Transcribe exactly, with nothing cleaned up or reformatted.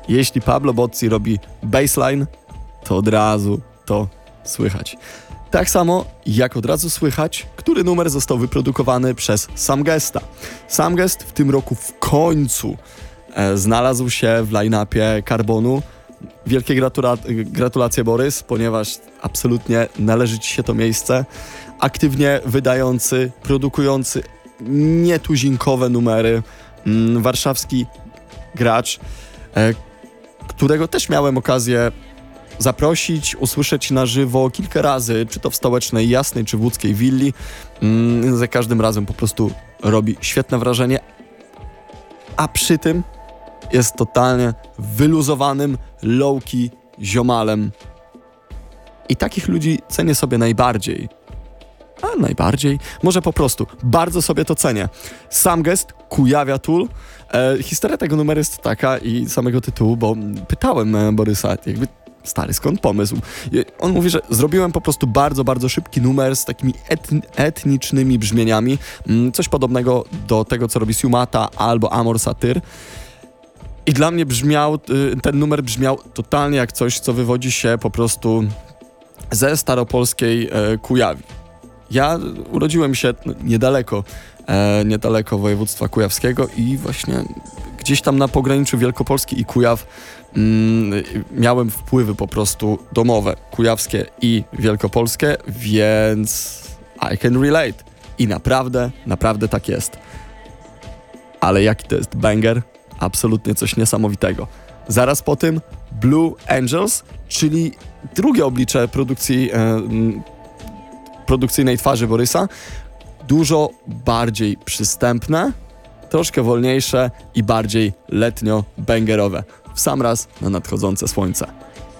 Jeśli Pablo Bozzi robi bassline, to od razu to słychać. Tak samo jak od razu słychać, który numer został wyprodukowany przez Sam Gesta. Sam Gest w tym roku w końcu e, znalazł się w line-upie Carbonu. Wielkie gratula- gratulacje, Borys, ponieważ absolutnie należy ci się to miejsce. Aktywnie wydający, produkujący nietuzinkowe numery, mm, warszawski gracz, e, którego też miałem okazję zaprosić, usłyszeć na żywo kilka razy, czy to w Stołecznej Jasnej, czy w łódzkiej willi. Mm, za każdym razem po prostu robi świetne wrażenie, a przy tym jest totalnie wyluzowanym, low-key ziomalem. I takich ludzi cenię sobie najbardziej. A najbardziej? Może po prostu. Bardzo sobie to cenię. Sam Gest, Kujawia Tool. E, historia tego numeru jest taka i samego tytułu, bo pytałem e, Borysa, jakby stary, skąd pomysł? I on mówi, że zrobiłem po prostu bardzo, bardzo szybki numer z takimi etn- etnicznymi brzmieniami. Mm, coś podobnego do tego, co robi Siumata albo Amor Satyr. I dla mnie brzmiał, ten numer brzmiał totalnie jak coś, co wywodzi się po prostu ze staropolskiej e, Kujawi. Ja urodziłem się niedaleko, e, niedaleko województwa kujawskiego i właśnie gdzieś tam na pograniczu Wielkopolski i Kujaw mm, miałem wpływy po prostu domowe, kujawskie i wielkopolskie, więc I can relate. I naprawdę, naprawdę tak jest. Ale jaki to jest banger? Absolutnie coś niesamowitego. Zaraz po tym Blue Angels, czyli drugie oblicze produkcji, e, produkcyjnej twarzy Borysa. Dużo bardziej przystępne, troszkę wolniejsze i bardziej letnio-bangerowe. W sam raz na nadchodzące słońce.